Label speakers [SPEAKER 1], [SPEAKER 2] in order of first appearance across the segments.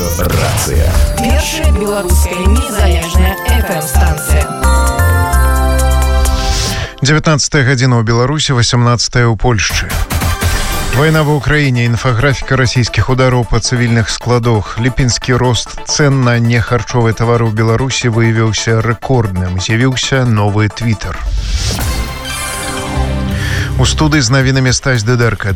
[SPEAKER 1] Рацыя.
[SPEAKER 2] Першая беларуская незалежная FM-станцыя.
[SPEAKER 3] 19 гадзіна ў Беларусі, 18 ў Польшчы. Война в Украине, инфографика российских ударов по цивильных складах. Липинский рост цен на нехарчовые товары в Беларуси выявился рекордным. З'явился новый твиттер. У студыі з навінамі Стась Дыдэрка.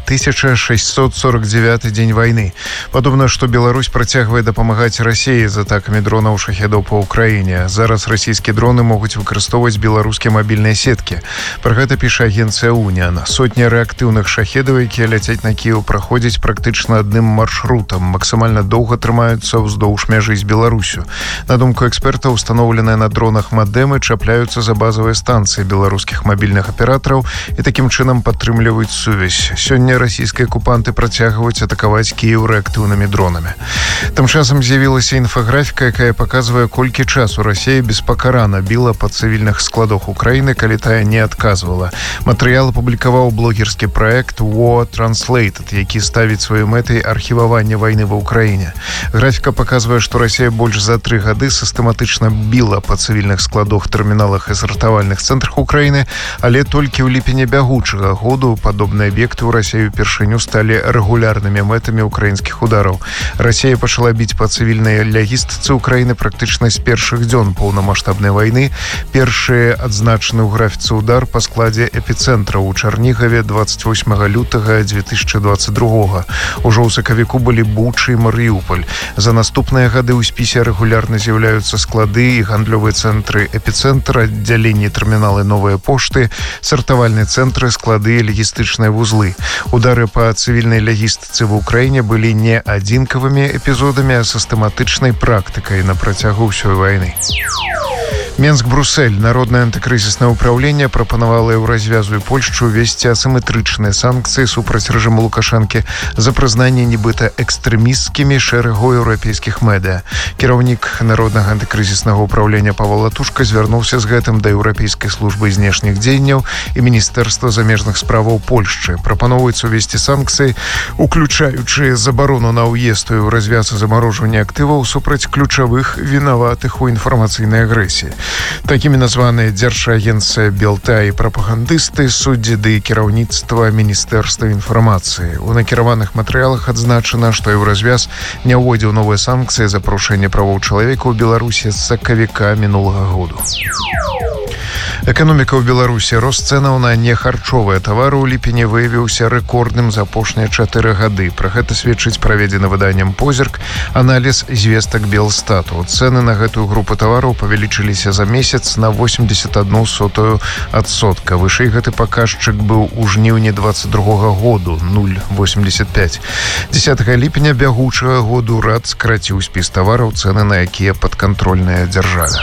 [SPEAKER 3] 1649 дзень вайны. Падобна, што Беларусь працягвае дапамагаць Расіі з атакамі дронаў шахедаў па ўкраіне. Зараз расійскія дроны могуць выкарыстоўваць беларускія мабільныя сеткі. Пра гэта піша агенцыя «Уніан». Сотні рэактыўных шахедаў, якія ляцяць на Кіеў, праходзяць практычна адным маршрутам. Максімальна доўга трымаюцца ўздоўж мяжы з Беларусю. На думку эксперта, устаноўленыя на дронах мадэмы чапляюцца за базавыя станцыі беларускіх мабільных аператараў і такім чынам падтрымліваюць сувязь. Сёння расійскія акупанты працягваюць атакаваць Кіеў рэактыўнымі дронамі. Тым часам з'явілася інфаграфіка, якая паказвае, колькі часу Расія беспакарана біла па цывільных складах Украіны, калі тая не адказвала. Матэрыял апублікаваў блогерскі праект War Translated, які ставіць сваёй мэтай архіваванне вайны ва ўкраіне. Графіка паказвае, што Расія больш за 3 гады сістэматычна біла па цывільных складах, тэрміналах і сартавальных цэнтрах Украіны, але толькі ў ліпені бягучага году падобныя аб'екты ў Расіі упершыню сталі рэгулярнымі мэтамі украінскіх удараў. Расія пачала біць па цывільнай лагістыцы Украіны практычна з першых дзён поўнамаштабнай вайны. Першы адзначаны ў графіцы удар па складзе эпіцэнтра ў Чарнігаве 28 лютага 2022. Ужо ў сакавіку былі Буча і Марыуполь. За наступныя гады ў спісе рэгулярна з'яўляюцца склады і гандлёвыя цэнтры эпіцэнтра, аддзяленні тэрміналы новыя пошты, сартавальныя цэнтры, склады і лагістычныя вузлы. Удары па цывільнай лагістыцы ва ўкраіне былі не адзінкавымі эпізодамі, а сістэматычнай практыкай на працягу ўсёй вайны. Менск-Бруссель. Народное антыкрызіснае ўпраўленне прапанавала Еўразвязу і Польшчу увесці асіметрычныя санкцыі супраць рэжыму Лукашэнкі за прызнанне нібыта экстрэмісцкімі шэрагу еўрапейскіх медыа. Кіраўнік Народнага антыкрызіснага ўпраўлення Павел Латушка звярнуўся з гэтым да Еўрапейскай службы знешніх дзеянняў і Міністэрства замежных справаў Польшчы. Прапаноўваецца увесці санкцыі, уключаючы забарону на ўезд у Еўразвяз і замарожванне актываў супраць ключавых вінаватых у інфармацыйнай агрэсіі. Такімі названыя Дзяржагенцыя Белта і прапагандысты, суддзі ды кіраўніцтва Міністэрства інфармацыі. У накіраваных матэрыялах адзначана, што Еўразвяз не ўводзіў новыя санкцыі за парушэнне правоў чалавека ў Беларусі з сакавіка мінулага году. Эканоміка ў Беларусі. Рост цэнаў на нехарчовыя тавары ў ліпені выявіўся рэкордным за апошнія 4 гады. Пра гэта сведчыць праведзены выданнем «Позірк» аналіз звестак Белстату. Цэны на гэтую групу тавараў павялічыліся за месяц на 81%. Вышэй гэты паказчык быў у жніўні 22 году 0,85. 10 ліпеня бягучага году рад скраціў спіс тавараў, цэны на якія падкантрольныя дзяржаве.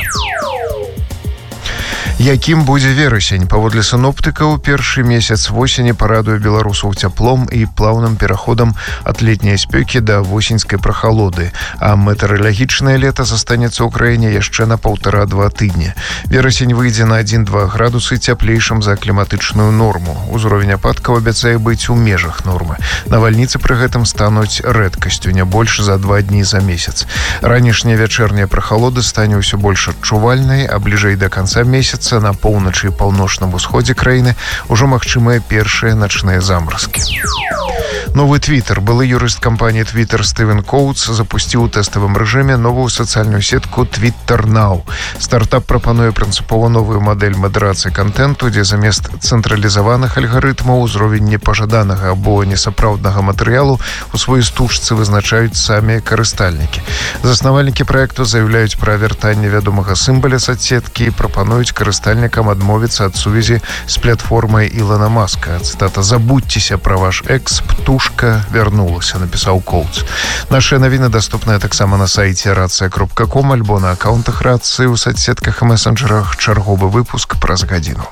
[SPEAKER 3] Якім будзе верасень? Паводле сіноптыкаў, першы месяц восені парадуе беларусаў цяплом і плаўным пераходам ад летняй спёкі да восеньскай прахалоды, а метэаралагічнае лета застанецца ў краіне яшчэ на 1,5-2 тыдні. Верасень выйдзе на 1-2 градусы цяплейшым за кліматычную норму. Узровень ападкаў абяцае быць у межах нормы. Навальніцы пры гэтым стануць рэдкасцю, не больш за 2 дні за месяц. Ранішняя вячэрняя прахалода стане ўсё больш адчувальнай, а бліжэй да канца месяца на поўначы і паўночным усходзе краіны ўжо магчымыя першыя начныя замаразкі. Новы твиттер. Былы юрыст кампаніі Twitter Стивен Коутс запусціў у тэставым рэжыме новую сацыяльную сетку Twitter Now. Стартап прапануе прынцыпова новую мадэль мадэрацыі контенту, дзе замест цэнтралізаваных алгарытмаў узровень непажаданага або несапраўднага матэрыялу у сваёй стужцы вызначаюць самі карыстальнікі. Заснавальнікі праекту заяўляюць пра вяртанне вядомага сімваля соцсеткі і прапануюць карыстальнікам адмовіцца ад сувязі з платформай Ілона Маска. Цытата: «Забудьцеся пра ваш экс, птушка вярнулася», напісаў Коутс. Нашыя навіны даступныя таксама на сайце racja.com альбо на аккаунтах Рацыі ў соцсетках і месенджерах. Чарговы выпуск праз гадзіну.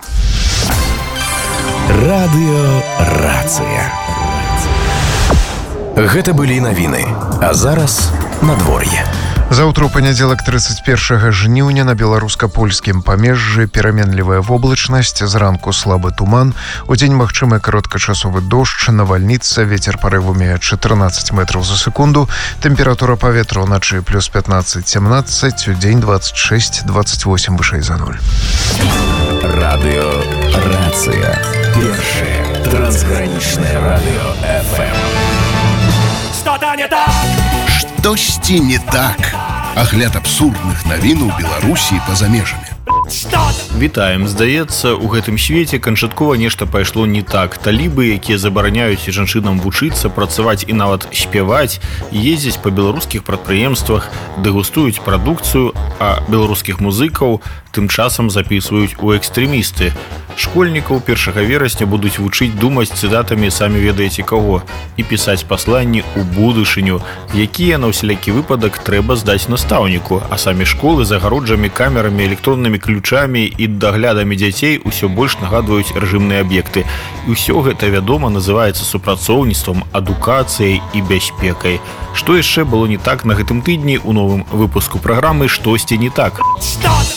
[SPEAKER 1] Радыё Рацыя. Гэта былі навіны. А зараз надвор'е.
[SPEAKER 3] Заўтра ў панядзелак 31 жніўня на беларуска-польскім памежжы пераменлівая воблачнасць, зранку слабы туман, удзень магчымы кароткачасовы дождж, навальніца, вецер парывамі 14 метраў за секунду, тэмпература паветра ўначы плюс 15-17, удзень 26-28 вышэй за 0.
[SPEAKER 1] Радыё «Рацыя». Першае трансгранічнае радыё FM.
[SPEAKER 4] Что-то не так!
[SPEAKER 5] Штосьці не так. Агляд абсурдных навін у Беларусі па-за межамі.
[SPEAKER 6] Вітаем, здаецца, у гэтым свеце канчаткова нешта пайшло не так. Талібы, якія забараняюць жанчынам вучыцца, працаваць і нават спяваць, ездзяць па беларускіх прадпрыемствах, дэгустуюць прадукцыю, а беларускіх музыкаў тым часам запісваюць у экстрэмісты. Школьнікаў 1 верасня будуць вучыць думаць цытатамі самі ведаеце каго і пісаць пасланні ў будучыню, якія на ўсялякі выпадак трэба здаць настаўніку, а самі школы з агароджамі, камерамі, электроннымі ключамі і даглядамі дзяцей усё больш нагадваюць рэжымныя аб'екты. І ўсё гэта, вядома, называецца супрацоўніцтвам, адукацыяй і бяспекай. Што яшчэ было не так на гэтым тыдні ў новым выпуску праграмы «Штосьці не так».